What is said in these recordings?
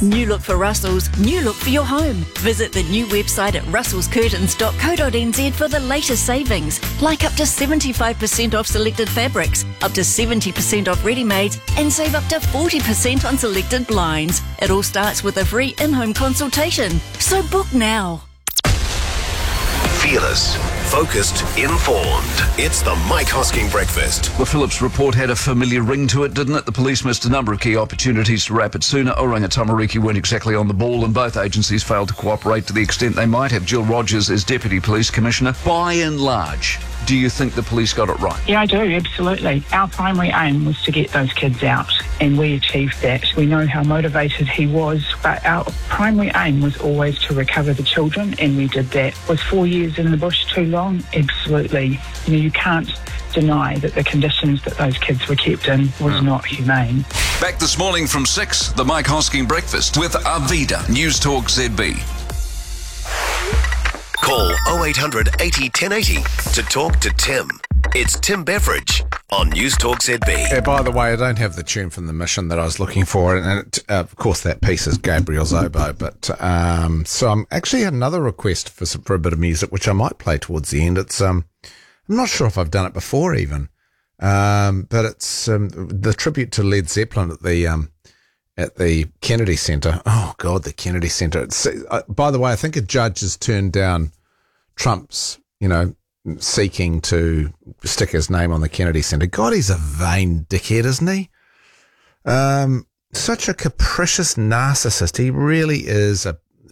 New look for Russell's, new look for your home. Visit the new website at russellscurtains.co.nz for the latest savings, like up to 75% off selected fabrics, up to 70% off ready-mades, and save up to 40% on selected blinds. It all starts with a free in-home consultation. So book now. Fearless, focused, informed. It's the Mike Hosking Breakfast. The Phillips report had a familiar ring to it, didn't it? The police missed a number of key opportunities to wrap it sooner. Oranga Tamariki weren't exactly on the ball, and both agencies failed to cooperate to the extent they might have. Jill Rogers as Deputy Police Commissioner. By and large, do you think the police got it right? Yeah, I do, absolutely. Our primary aim was to get those kids out, and we achieved that. We know how motivated he was, but our primary aim was always to recover the children, and we did that. Was 4 years in the bush too long? Absolutely. You can't deny that the conditions that those kids were kept in was not humane. Back this morning from 6, the Mike Hosking Breakfast with Arvida, News Talk ZB. Call 0800 80 1080 to talk to Tim. It's Tim Beveridge on News Talk ZB. By the way, I don't have the tune from the mission that I was looking for, and of course that piece is Gabriel Zobo. But so I'm actually had another request for a bit of music, which I might play towards the end. It's I'm not sure if I've done it before even, but it's the tribute to Led Zeppelin at the Kennedy Center. Oh God, the Kennedy Center. By the way, I think a judge has turned down Trump's, seeking to stick his name on the Kennedy Center. God, he's a vain dickhead, isn't he? Such a capricious narcissist. He really is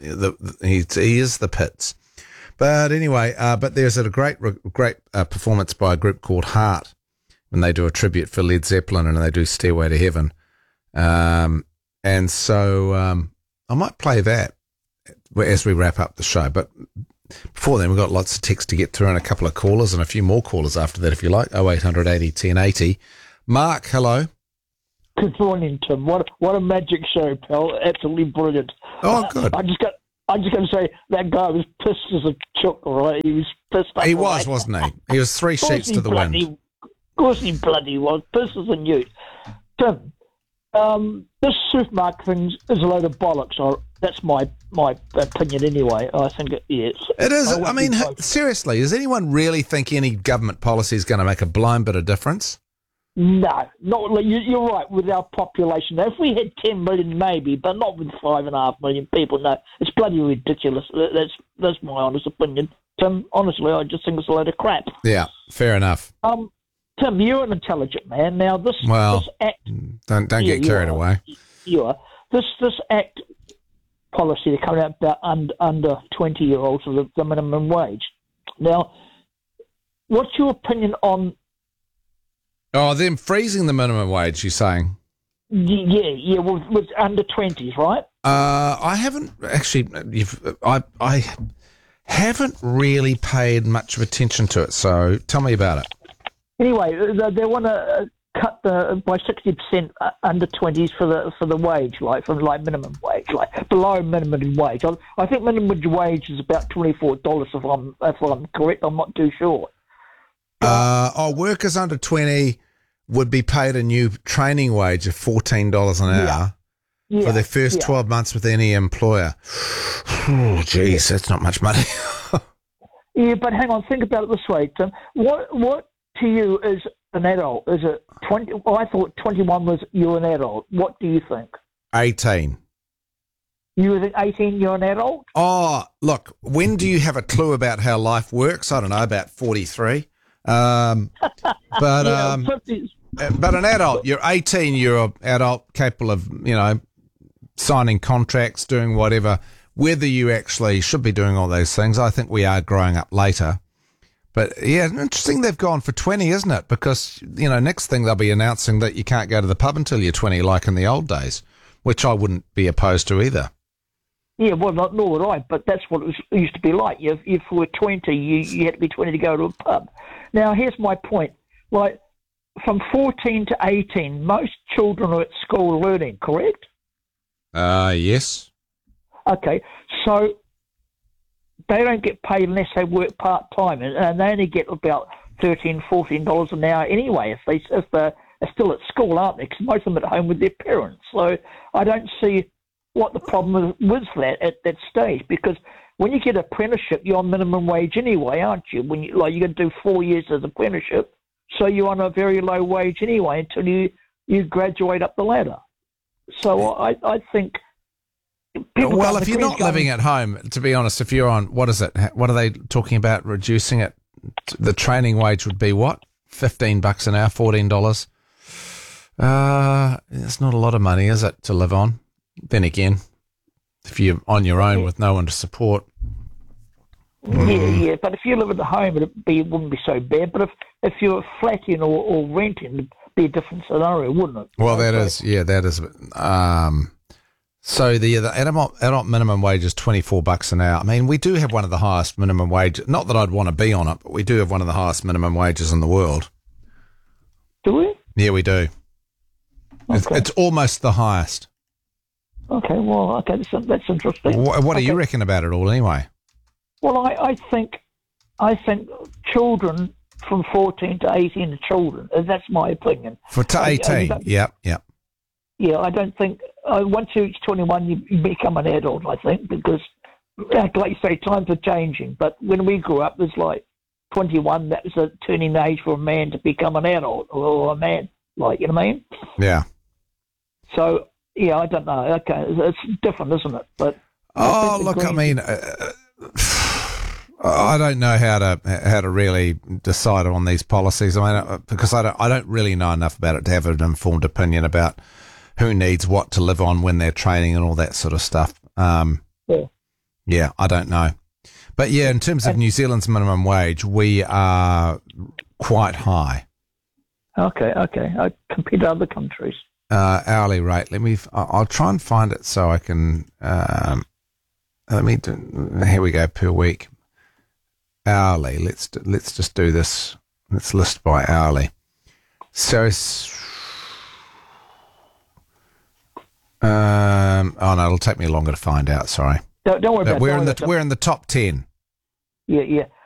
he is the pits. But anyway, but there's a great performance by a group called Heart when they do a tribute for Led Zeppelin and they do Stairway to Heaven. And so I might play that as we wrap up the show. But before then, we've got lots of text to get through and a couple of callers and a few more callers after that, if you like. 0800 80 1080. Mark, hello. Good morning, Tim. What a magic show, pal. Absolutely brilliant. Oh, good. I just got to say, that guy was pissed as a chook, all right? He was pissed up. He was, wasn't he? He was three sheets to the wind. Of course he bloody was. Pissed as a newt. Tim, this supermarket thing is a load of bollocks. That's my opinion anyway. I think it is. It is. I mean, seriously, does anyone really think any government policy is going to make a blind bit of difference? No, not. You're right with our population. Now, if we had 10 million, maybe, but not with 5.5 million people. No, it's bloody ridiculous. That's my honest opinion. Tim, honestly, I just think it's a load of crap. Yeah, fair enough. Tim, you're an intelligent man. Now, this act. Don't get carried away. You are. This act policy they're coming out about under 20-year-olds of the minimum wage. Now, what's your opinion on? Oh, them freezing the minimum wage, you're saying? Yeah, with under 20s, right? I haven't actually. I haven't really paid much of attention to it. So tell me about it. Anyway, they want to cut by 60% under 20s for the wage, like from minimum wage, like below minimum wage. I think minimum wage is about $24 if I'm correct. I'm not too sure. Workers under 20 would be paid a new training wage of $14 an hour for their first 12 months with any employer. Oh, geez, that's not much money. Yeah, but hang on, think about it this way, Tim. What to you is an adult? Is it 20? I thought 21 was you're an adult. What do you think? 18. You think 18 you're an adult? Oh, look, when do you have a clue about how life works? I don't know, about 43. But an adult, you're 18, you're an adult capable of, signing contracts, doing whatever. Whether you actually should be doing all those things, I think we are growing up later. But, yeah, interesting they've gone for 20, isn't it? Because, next thing they'll be announcing that you can't go to the pub until you're 20 like in the old days, which I wouldn't be opposed to either. Yeah, well, nor would I, but that's what it used to be like. If you were 20, you had to be 20 to go to a pub. Now, here's my point. Like, from 14 to 18, most children are at school learning, correct? Yes. Okay, so they don't get paid unless they work part-time, and they only get about $13, $14 an hour anyway if they're still at school, aren't they? Because most of them are at home with their parents. So I don't see what the problem is with that at that stage, because when you get apprenticeship, you're on minimum wage anyway, aren't you? When you you're going to do 4 years as apprenticeship, so you're on a very low wage anyway until you graduate up the ladder. So I think. Well, if you're not living at home, to be honest, if you're on, what is it? What are they talking about reducing it? The training wage would be what? $15 an hour, $14. It's not a lot of money, is it, to live on? Then if you're on your own with no one to support. Yeah. But if you live at the home, it wouldn't be so bad. But if you're flatting or renting, it'd be a different scenario, wouldn't it? Well, that is. So the adult minimum wage is $24 an hour. I mean, we do have one of the highest minimum wages. Not that I'd want to be on it, but we do have one of the highest minimum wages in the world. Do we? Yeah, we do. Okay. It's almost the highest. Okay, well, that's interesting. What do you reckon about it all, anyway? Well, I think children from 14 to 18 are children. That's my opinion. To 18, yep. Yeah, I don't think once you reach 21, you become an adult. I think because, like you say, times are changing. But when we grew up, it was like 21. That was a turning age for a man to become an adult or a man. Like, you know what I mean? Yeah. So yeah, I don't know. Okay, it's different, isn't it? But I mean, I don't know how to really decide on these policies. I mean, because I don't really know enough about it to have an informed opinion about who needs what to live on when they're training and all that sort of stuff. Yeah, I don't know. But yeah, in terms of New Zealand's minimum wage, we are quite high. Okay. Compared to other countries. Hourly rate. I'll try and find it so I can. Here we go, per week. Hourly. Let's just do this. Let's list by hourly. So. No, it'll take me longer to find out. Sorry. Don't worry about it. We're in the top 10. Yeah.